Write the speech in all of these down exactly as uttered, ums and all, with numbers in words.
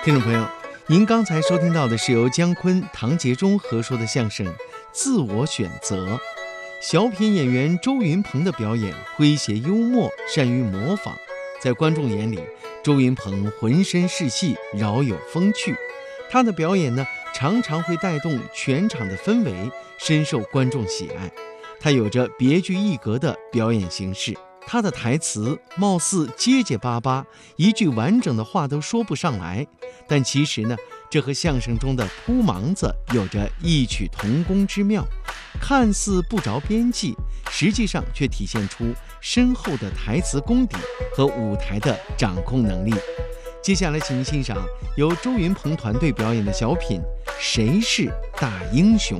听众朋友，您刚才收听到的是由姜昆、唐杰忠合说的相声《自我选择》。小品演员周云鹏的表演诙谐幽默，善于模仿。在观众眼里，周云鹏浑身是戏，饶有风趣。他的表演呢，常常会带动全场的氛围，深受观众喜爱。他有着别具一格的表演形式。他的台词貌似结结巴巴，一句完整的话都说不上来，但其实呢，这和相声中的扑盲子有着异曲同工之妙，看似不着边际，实际上却体现出深厚的台词功底和舞台的掌控能力。接下来请您欣赏由周云鹏团队表演的小品《谁是大英雄》。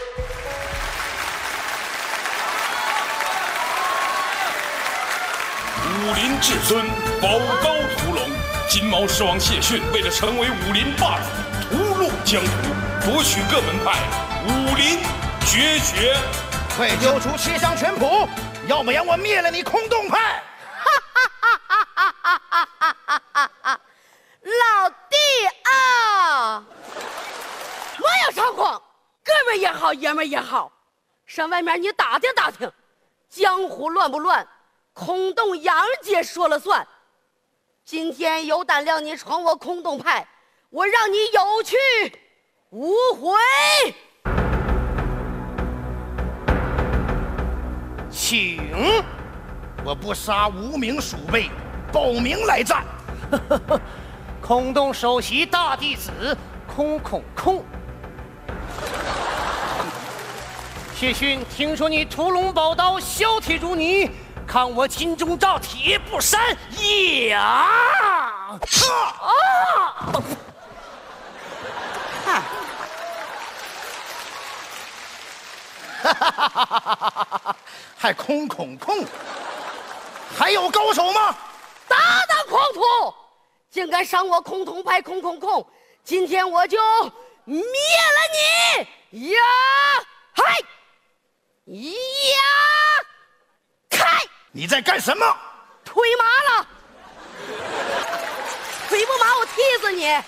武林至尊，宝高屠龙，金毛狮王谢逊为了成为武林霸主，屠戮江湖，夺取各门派，武林绝学。 快交出七项拳谱，要不然我灭了你空洞派！ 老弟啊，我要猖狂，哥们也好，爷们也好，上外面你打听打听，江湖乱不乱？空洞杨姐说了算。今天有胆量你闯我空洞派，我让你有去无回。 请，我不杀无名鼠辈，报名来战。 空洞首席大弟子空空空。谢逊，听说你屠龙宝刀削铁如泥，看我金钟罩铁布衫呀！啊！ 哈哈哈！还空空空，还有高手吗？ 大胆狂徒，竟敢伤我空洞派空空空！今天我就灭了你！呀，嗨，呀，开！ 你在干什么？ 腿麻了，腿不麻我踢死你！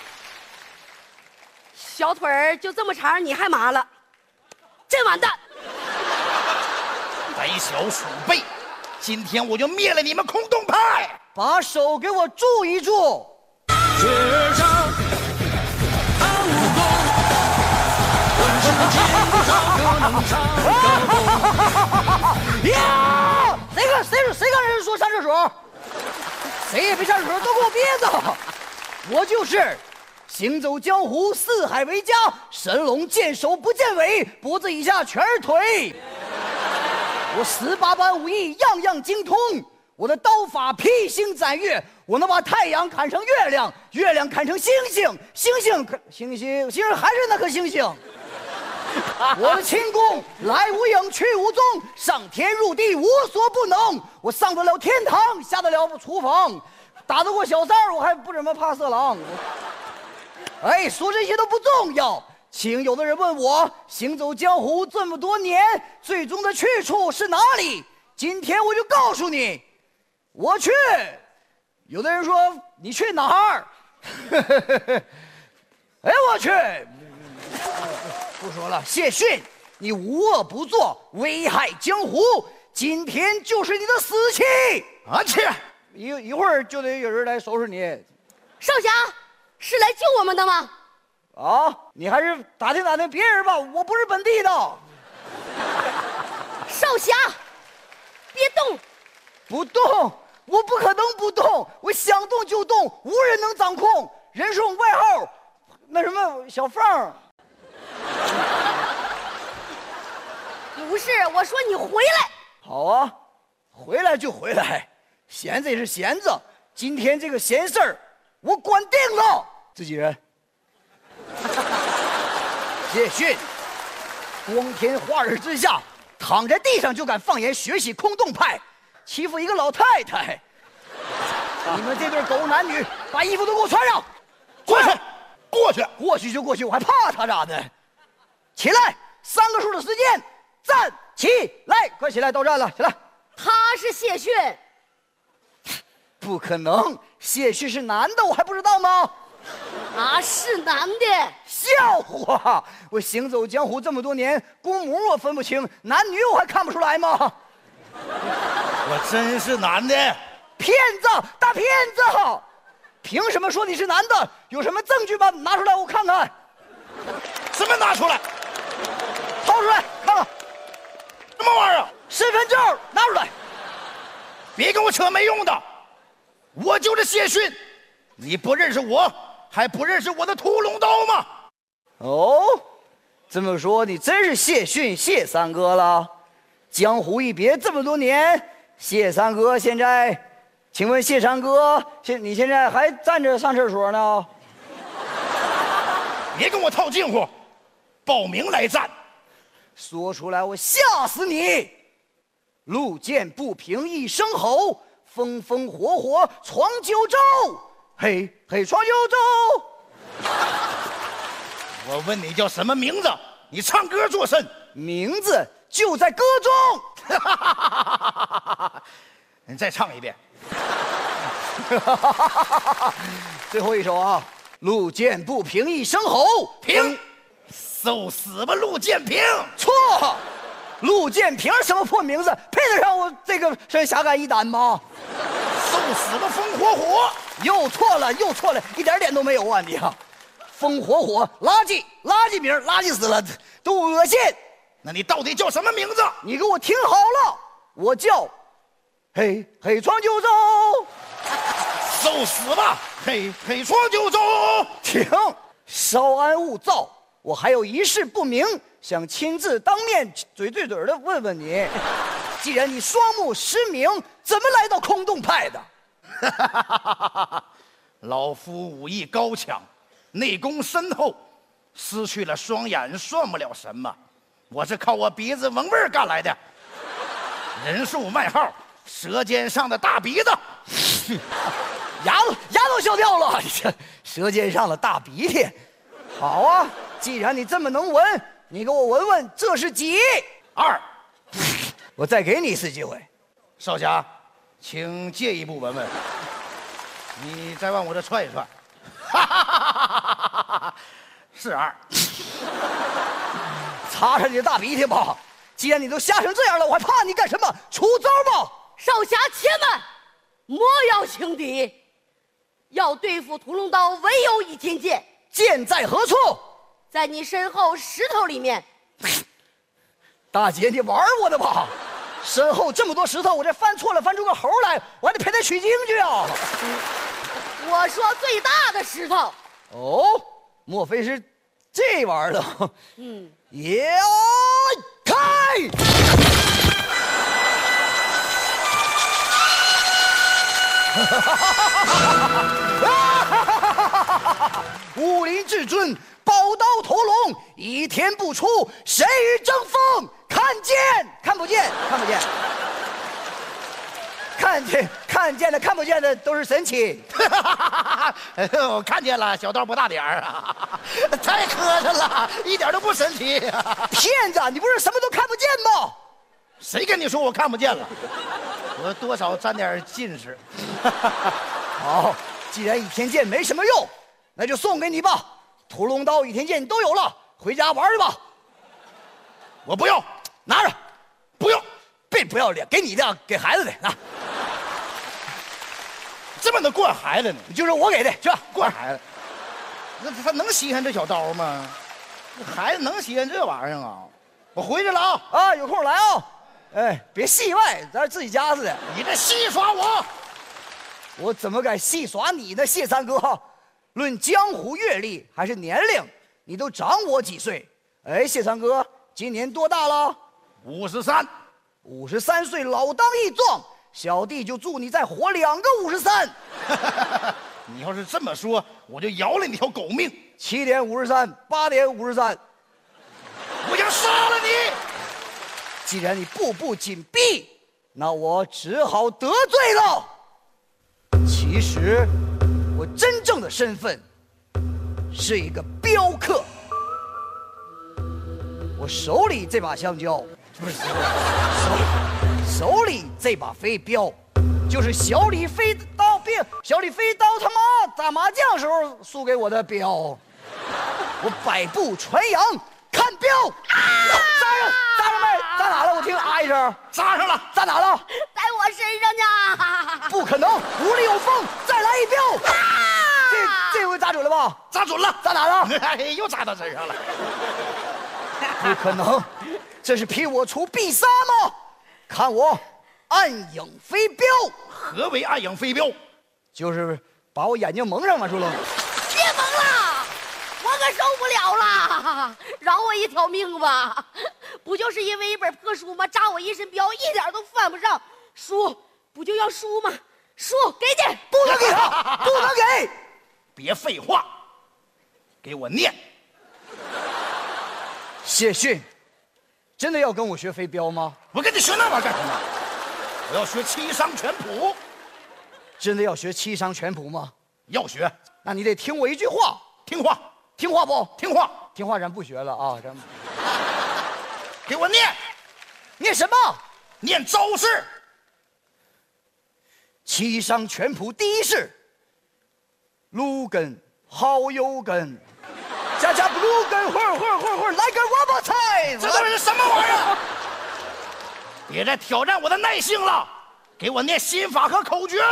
小腿儿就这么长，你还麻了，真完蛋！ 胆小鼠辈，今天我就灭了你们空洞派！ 把手给我住一住！ 绝招阿武功，浑身剑骨招个能唱高空。 呀！谁敢谁说谁敢人说上厕所？谁也别上厕所，都给我憋着！我就是行走江湖，四海为家，神龙见首不见尾，脖子以下全是腿。我十八般武艺样样精通，我的刀法披星斩月，我能把太阳砍成月亮，月亮砍成星星，星星星星星星还是那颗星星。我的轻功来无影去无踪，上天入地无所不能，我上得了天堂，下得了厨房，打得过小三儿，我还不怎么怕色狼。哎，说这些都不重要。请有的人问我，行走江湖这么多年，最终的去处是哪里？今天我就告诉你，我去。有的人说你去哪儿？哎，我去。不说了，谢逊，你无恶不作，危害江湖，今天就是你的死期！ 啊去！ 一一会儿就得有人来收拾你。 少侠，是来救我们的吗？ 啊，你还是打听打听别人吧，我不是本地的。 少侠，别动！ 不动，我不可能不动，我想动就动，无人能掌控。人送外号，那什么小凤。 不是，我说你回来。 好啊，回来就回来，闲着也是闲着。今天这个闲事儿，我管定了。自己人。谢逊，光天化日之下，躺在地上就敢放言学习空洞派，欺负一个老太太。你们这对狗男女，把衣服都给我穿上。 过去，过去， 过去就过去，我还怕他咋的？起来，三个数的时间，站起来，快起来，到站了，起来。 他是谢逊。 不可能，谢逊是男的，我还不知道吗？ 啊， 他是男的。 笑话！我行走江湖这么多年，公母我分不清，男女我还看不出来吗？ 我真是男的。 骗子，大骗子！凭什么说你是男的？有什么证据吗？拿出来我看看。 什么拿出来？ 掏出来看看。 什么玩意儿？ 身份证拿出来。 别跟我扯没用的，我就是谢逊，你不认识我，还不认识我的屠龙刀吗？ 哦，这么说你真是谢逊谢三哥了。江湖一别这么多年，谢三哥现在，请问谢三哥，现你现在还站着上厕所呢？ 别跟我套近乎，报名来战。 说出来我吓死你！路见不平一声吼，风风火火闯九州，嘿嘿闯九州。 我问你叫什么名字？你唱歌作甚？ 名字就在歌中。 你再唱一遍。 最后一首啊，路见不平一声吼， 平，受死吧，陆建平！ 错，陆建平什么破名字，配得上我这个这侠肝义胆吗？ 受死吧，风火火！ 又错了，又错了，一点脸都没有啊你啊！风火火，垃圾，垃圾名，垃圾死了，都恶心。 那你到底叫什么名字？ 你给我听好了，我叫嘿嘿闯九州。 受死吧，嘿嘿闯九州！ 停，稍安勿躁，我还有一事不明，想亲自当面嘴对嘴的问问你。既然你双目失明，怎么来到空洞派的？ 老夫武艺高强，内功深厚，失去了双眼算不了什么。我是靠我鼻子闻味儿干来的。人数外号舌尖上的大鼻子。 牙都牙都笑掉了，这舌尖上的大鼻涕。好啊，既然你这么能闻，你给我闻闻这是几？ 二。 我再给你一次机会。 少侠，请借一步闻闻。你再往我这踹一踹。是二。 擦擦你的大鼻涕吧。既然你都吓成这样了，我还怕你干什么？出招吧！ 少侠且慢，莫要轻敌。要对付屠龙刀，唯有一天剑。 剑在何处？ 在你身后石头里面。 大姐，你玩我的吧？身后这么多石头，我这翻错了翻出个猴来，我还得陪他取经去啊！ 我说最大的石头。 哦，莫非是这玩意儿的？ 嗯， 也开！武林至尊，宝刀屠龙，一天不出，谁与争锋？看见看不见，看不见，看见看见的看不见的都是神奇。 我看见了，小道不大点儿啊，太磕碜了，一点都不神奇。 骗子，你不是什么都看不见吗？ 谁跟你说我看不见了？我多少沾点近视。 好，既然倚天剑没什么用，那就送给你吧。屠龙刀、倚天剑你都有了，回家玩去吧。 我不要， 拿着， 不用， 别不要脸，给你的，给孩子的，拿。 这么能惯孩子呢？ 就是我给的，去吧， 惯孩子。那他能稀罕这小刀吗？孩子能稀罕这玩意儿啊？我回去了啊！ 啊，有空来啊！哎，别戏外，咱自己家似的。 你这戏耍我， 我怎么敢戏耍你呢，谢三哥？论江湖阅历还是年龄，你都长我几岁？哎，谢三哥，今年多大了？ 五十三， 五十三岁，老当益壮。小弟就祝你再活两个五十三。 你要是这么说，我就饶了你条狗命。 七点五十三，八点五十三， 我想杀了你。 既然你步步紧逼，那我只好得罪了。其实，我真正的身份是一个镖客。我手里这把香蕉，不是手手里这把飞镖，就是小李飞刀病。小李飞刀他妈打麻将时候输给我的镖，我百步穿杨看镖。啊！扎上，扎上没？扎哪了？我听啊一声。 扎上了， 扎哪了？ 在我身上呢。 不可能，屋里有风，再来一镖。啊！这这回扎准了吧？ 扎准了， 扎哪了？ 哎，又扎到身上了。 不可能，这是逼我出必杀吗？看我暗影飞镖。 何为暗影飞镖？ 就是把我眼睛蒙上了，朱龙。 别蒙了，我可受不了了，饶我一条命吧！不就是因为一本破书吗？扎我一身镖，一点都犯不上。书不就要书吗？书给你， 不能给他，不能给！ 别废话，给我念。 谢逊，真的要跟我学飞镖吗？ 我跟你学那玩意儿干什么？我要学七伤拳谱。 真的要学七伤拳谱吗？ 要学， 那你得听我一句话， 听话， 听话不？ 听话， 听话，咱不学了啊！咱给我念， 念什么？ 念招式。 七伤拳谱第一式：芦根、好友根，加加不芦根，会儿会儿会儿会儿，来根萝卜菜。 这都是什么玩意儿？别再挑战我的耐性了，给我念心法和口诀。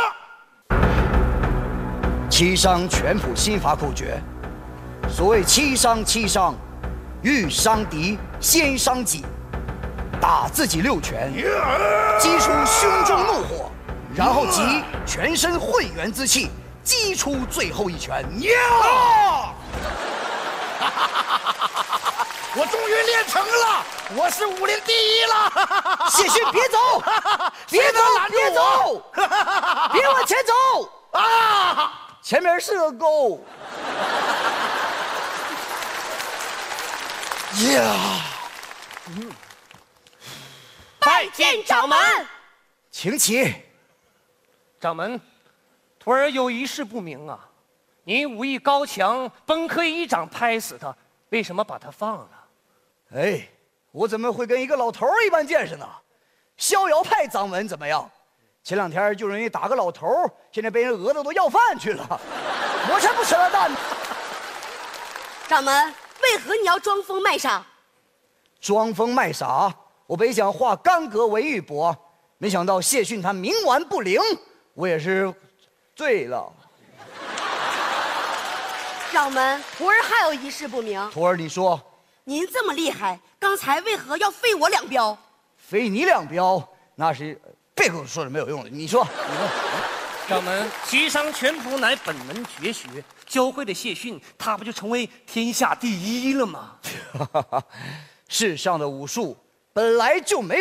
七伤拳谱心法口诀：所谓七伤，七伤，欲伤敌先伤己，打自己六拳，击出胸中怒火，然后集全身混元之气，击出最后一拳。 呀！我终于练成了，我是武林第一了。 谢逊，别走，别走，别走，别往前走啊！前面是个沟。呀！ 拜见掌门。 请起。 掌门，徒儿有一事不明啊，你武艺高强，本可以一掌拍死他，为什么把他放了？ 哎，我怎么会跟一个老头儿一般见识呢？逍遥派掌门怎么样？前两天就容易打个老头儿，现在被人讹的都要饭去了，我才不扯了蛋呢。 掌门，为何你要装疯卖傻？ 装疯卖傻，我本想化干戈为玉帛，没想到谢逊他冥顽不灵，我也是醉了。 掌门，徒儿还有一事不明。 徒儿，你说， 您这么厉害，刚才为何要废我两镖？ 废你两镖，那是别跟我说是没有用的。你说，你说， 掌门，七伤拳谱乃本门绝学，教会了谢逊，他不就成为天下第一了吗？ 世上的武术本来就没